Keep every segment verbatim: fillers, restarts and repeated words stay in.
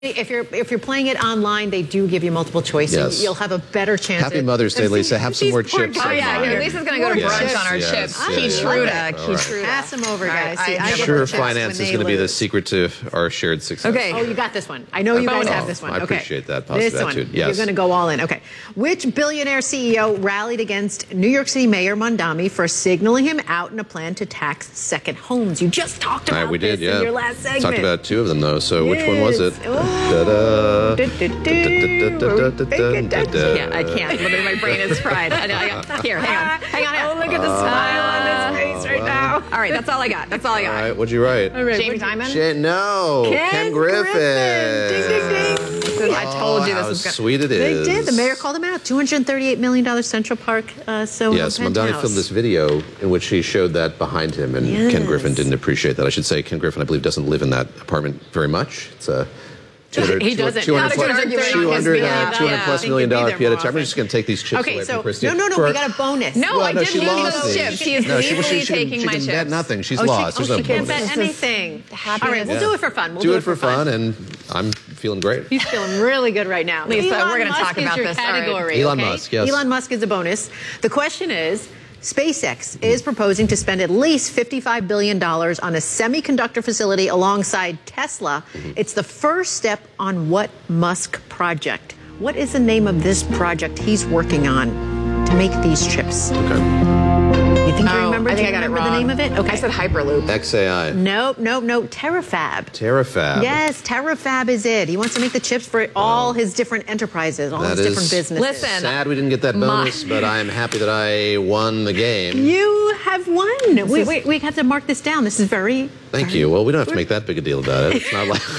If you're if you're playing it online, they do give you multiple choices. Yes. You'll have a better chance. Happy Mother's Day, Lisa. Have some more chips. Oh, yeah. yeah. Lisa's going to go to brunch yes, on our yes, chips. yes, Keytruda. yes. Keytruda. Pass them over, guys. I, See, I I I'm get sure the chips finance when is they going to be the lose. secret to our shared success. Okay. Oh, you got this one. I know you guys Oh, have this one. I Okay. appreciate that This positive one. attitude. Yes. You're going to go all in. Okay. Which billionaire C E O rallied against New York City Mayor Mondami for signaling him out in a plan to tax second homes? You just talked All about right, we did, this yeah. in your last segment. Talked about two of them, though. So which one was it? Yes. Oh. Da-da. Yeah, I can't. Literally, my brain is fried. I, I, here, hang on. Hang on. Oh, look at the smile on his face right now. All right, that's all I got. That's all I All got. right, what'd you write? All right, Jamie what'd you- Dimon? J- no, Ken Ken Griffin. Griffin. Ding, ding, ding. Listen, I told you Oh, this how was going to... sweet it They is. did. The mayor called him out. two hundred thirty-eight million dollars Central Park uh, Soho Yes, Mondani penthouse. filmed this video in which he showed that behind him, and Yes. Ken Griffin didn't appreciate that. I should say Ken Griffin, I believe, doesn't live in that apartment very much. It's a He doesn't. two hundred Not a good argument on his behalf. two hundred Yeah. plus Think million he'd be dollar there piano more time. I'm often. just going to take these chips Okay, away so from Christine. no, no, no, For- we got a bonus. No, Well, I no, didn't she give you lost those these. chips. He is No, she, well, she, legally she, can, taking she my can chips. bet nothing. She's Oh, she- lost. oh, There's she no can't bonus. bet anything. Happiness. All right, we'll Yeah. do it for fun. We'll do, it for fun, and I'm feeling great. He's feeling really good right now. Lisa, Elon we're gonna Musk talk is about your this. All right. category. Elon okay? Musk, yes. Elon Musk is a bonus. The question is, SpaceX is proposing to spend at least fifty-five billion dollars on a semiconductor facility alongside Tesla. Mm-hmm. It's the first step on what Musk project? What is the name of this project he's working on to make these chips? Okay. You think you Oh, remember? I think Do you I got it remember wrong. the name of it? Okay. I said Hyperloop. X A I. Nope, nope, nope. Terafab. Terafab. Yes, Terafab is it. He wants to make the chips for all his different enterprises, all That his different is- businesses. Listen, Sad we didn't get that My- bonus, but I am happy that I won the game. You have won. We, we, we have to mark this down. This is very. Thank you. Well, we don't have to make that big a deal about it. It's not like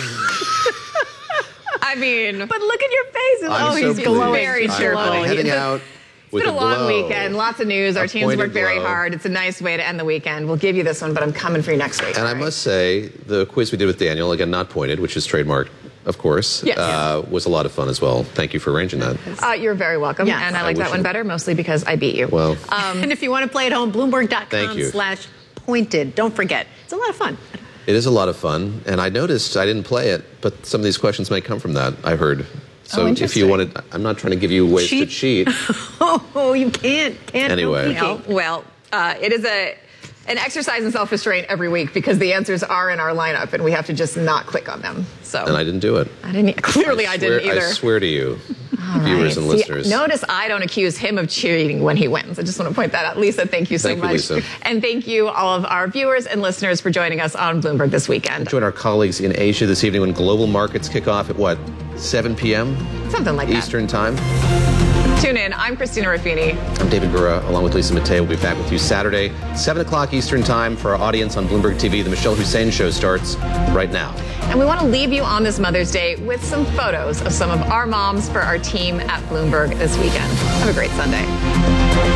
I mean, But look at your face. I'm oh, so he's pleased. glowing. very I'm- cheerful. I'm heading It's a- out it's with been a long glow. weekend. Lots of news. Our A teams pointed worked very glow. hard. It's a nice way to end the weekend. We'll give you this one, but I'm coming for you next week. And I all right? must say, the quiz we did with Daniel, again, not pointed, which is trademarked, of course, Yes. uh, was a lot of fun as well. Thank you for arranging that. Uh, you're very welcome. Yes. And I I like wish that one you- better, mostly because I beat you. Well, And if you want to play at home, Thank Bloomberg.com you. slash pointed. Don't forget. It's a lot of fun. it is a lot of fun. And I noticed I didn't play it, but some of these questions may come from that, I heard. So Oh, if you interesting. wanted, I'm not trying to give you ways to cheat. Oh, you can't. Can't. no Anyway. peeking. Well, well uh, it is a an exercise in self-restraint every week because the answers are in our lineup and we have to just not click on them. So And I didn't do it. I didn't. Clearly, I, swear- didn't either. I swear to you, viewers and See, listeners. notice I don't accuse him of cheating when he wins. I just want to point that out. Lisa, thank you so Thank you, much. Lisa. And thank you, all of our viewers and listeners, for joining us on Bloomberg this weekend. Join our colleagues in Asia this evening when global markets kick off at what, seven p.m. Something like Eastern time? that. Tune in. I'm Christina Ruffini. I'm David Gura, along with Lisa Mateo. We'll be back with you Saturday, seven o'clock Eastern time for our audience on Bloomberg T V. The Michelle Hussein Show starts right now. And we want to leave you on this Mother's Day with some photos of some of our moms for our team at Bloomberg this weekend. Have a great Sunday.